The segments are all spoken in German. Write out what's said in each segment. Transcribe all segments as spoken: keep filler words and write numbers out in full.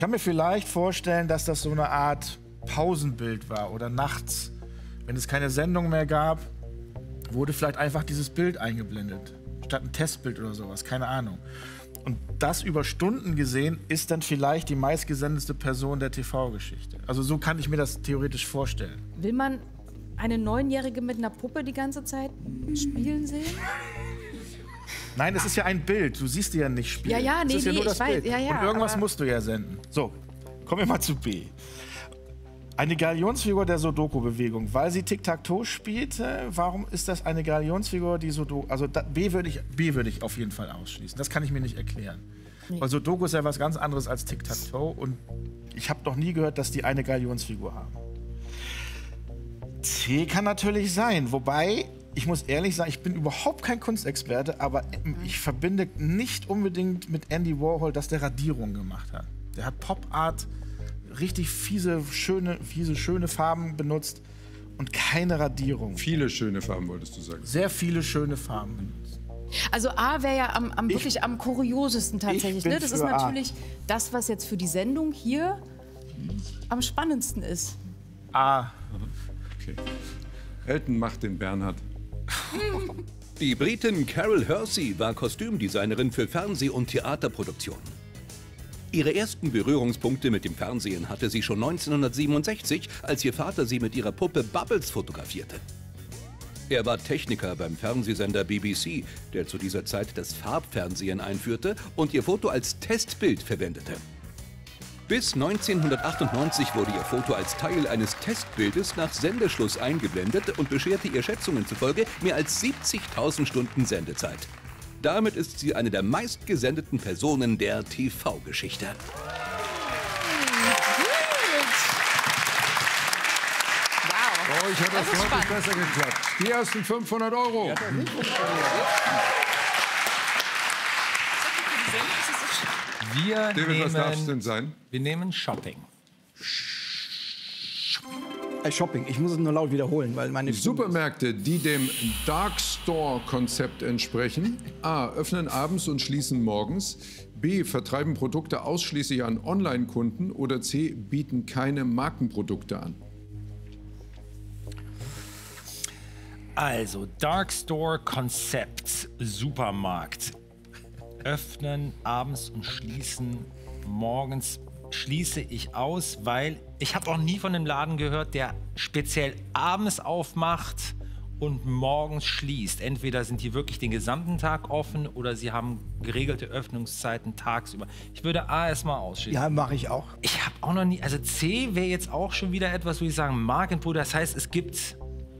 kann mir vielleicht vorstellen, dass das so eine Art Pausenbild war oder nachts, wenn es keine Sendung mehr gab, wurde vielleicht einfach dieses Bild eingeblendet, statt ein Testbild oder sowas, keine Ahnung. Und das über Stunden gesehen ist dann vielleicht die meistgesendete Person der T V-Geschichte. Also so kann ich mir das theoretisch vorstellen. Will man eine Neunjährige mit einer Puppe die ganze Zeit spielen sehen? Nein, es ist ja ein Bild. Du siehst die ja nicht spielen. Ja, ja, nee, das ist ja nee, nur das ich weiß. Bild. Ja, ja, und irgendwas aber- musst du ja senden. So, kommen wir mal zu B. Eine Galionsfigur der Sudoku-Bewegung, weil sie Tic-Tac-Toe spielte. Warum ist das eine Galionsfigur, die Sudoku... Also da, B würde ich, B würde ich auf jeden Fall ausschließen. Das kann ich mir nicht erklären. Nee. Weil Sudoku ist ja was ganz anderes als Tic-Tac-Toe. Und ich habe noch nie gehört, dass die eine Galionsfigur haben. C kann natürlich sein. Wobei, ich muss ehrlich sagen, ich bin überhaupt kein Kunstexperte, aber ich verbinde nicht unbedingt mit Andy Warhol, dass der Radierung gemacht hat. Der hat Pop-Art... richtig fiese, schöne, fiese, schöne Farben benutzt und keine Radierung. Viele schöne Farben, wolltest du sagen. Sehr viele schöne Farben benutzt. Also A wäre ja am, am Ich- wirklich am kuriosesten tatsächlich. ich bin Ne? Das ist für A. natürlich das, was jetzt für die Sendung hier am spannendsten ist. Ah, Okay. Elton macht den Bernhard. Die Britin Carol Hersey war Kostümdesignerin für Fernseh- und Theaterproduktionen. Ihre ersten Berührungspunkte mit dem Fernsehen hatte sie schon neunzehnhundertsiebenundsechzig, als ihr Vater sie mit ihrer Puppe Bubbles fotografierte. Er war Techniker beim Fernsehsender B B C, der zu dieser Zeit das Farbfernsehen einführte und ihr Foto als Testbild verwendete. Bis neunzehnhundertachtundneunzig wurde ihr Foto als Teil eines Testbildes nach Sendeschluss eingeblendet und bescherte ihr Schätzungen zufolge mehr als siebzigtausend Stunden Sendezeit. Damit ist sie eine der meistgesendeten Personen der T V-Geschichte. Bei euch hat das, Das ist deutlich spannend. besser geklappt. Die ersten fünfhundert Euro. Wir David, was darf es nehmen, denn sein? wir nehmen Shopping. Äh, Shopping. Ich muss es nur laut wiederholen, weil meine Stimme- Supermärkte, die dem Dark Store-Konzept entsprechen, A. öffnen abends und schließen morgens, B. vertreiben Produkte ausschließlich an Online-Kunden oder C. bieten keine Markenprodukte an. Also, Dark Store Konzept, Supermarkt. Öffnen abends und schließen morgens. Schließe ich aus, weil ich habe auch nie von einem Laden gehört, der speziell abends aufmacht und morgens schließt. Entweder sind die wirklich den gesamten Tag offen oder sie haben geregelte Öffnungszeiten tagsüber. Ich würde A erstmal ausschließen. Ja, mache ich auch. Ich habe auch noch nie, also C wäre jetzt auch schon wieder etwas, wo ich sagen, Markenprodukt. Das heißt, es gibt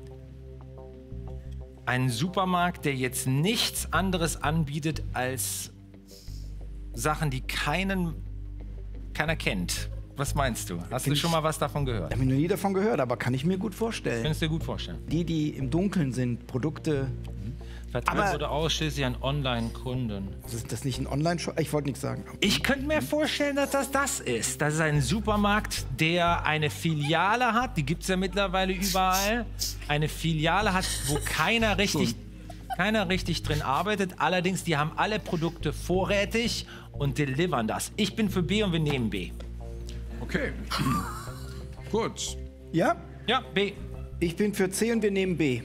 einen Supermarkt, der jetzt nichts anderes anbietet als Sachen, die keinen, keiner kennt. Was meinst du? Hast du Find schon ich- mal was davon gehört? Habe ich noch nie davon gehört, aber kann ich mir gut vorstellen. Könntest du dir gut vorstellen. Die, die im Dunkeln sind, Produkte. Vertreibt Aber- wurde ausschließlich an Online-Kunden. Ist das nicht ein Online-Shop? Ich wollte nichts sagen. Ich könnte mir vorstellen, dass das das ist. Das ist ein Supermarkt, der eine Filiale hat, die gibt es ja mittlerweile überall, eine Filiale hat, wo keiner richtig, keiner richtig drin arbeitet. Allerdings, die haben alle Produkte vorrätig und delivern das. Ich bin für B und wir nehmen B. Okay. Gut. Ja? Ja, B. Ich bin für C und wir nehmen B.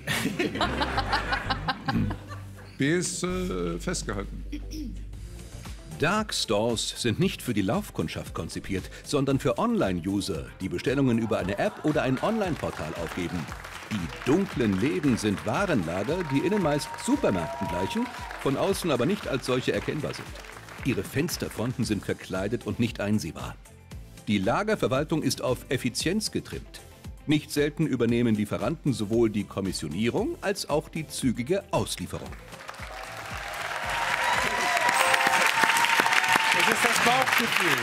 B ist äh, festgehalten. Dark Stores sind nicht für die Laufkundschaft konzipiert, sondern für Online-User, die Bestellungen über eine App oder ein Online-Portal aufgeben. Die dunklen Läden sind Warenlager, die innen meist Supermärkten gleichen, von außen aber nicht als solche erkennbar sind. Ihre Fensterfronten sind verkleidet und nicht einsehbar. Die Lagerverwaltung ist auf Effizienz getrimmt. Nicht selten übernehmen Lieferanten sowohl die Kommissionierung als auch die zügige Auslieferung. Das ist das Bauchgefühl.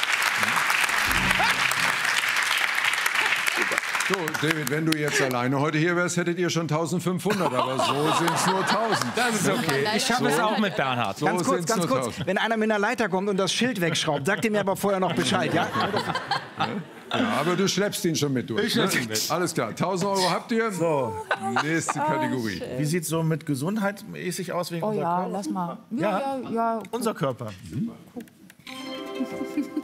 So, David, wenn du jetzt alleine heute hier wärst, hättet ihr schon eintausendfünfhundert, aber so sind es nur tausend. Das ist okay. Ich schaffe es auch mit Bernhard. Ganz kurz, sind's ganz nur kurz. tausend. Wenn einer mit einer Leiter kommt und das Schild wegschraubt, sagt ihr mir aber vorher noch Bescheid, ja? Ja, aber du schleppst ihn schon mit durch. Ich schlepp ihn ne? Alles klar, tausend Euro habt ihr. so. Nächste Kategorie. Wie sieht es so mit gesundheitsmäßig aus wegen Oh unser ja, Körper? lass mal. Ja? Ja, ja, ja. Unser Körper.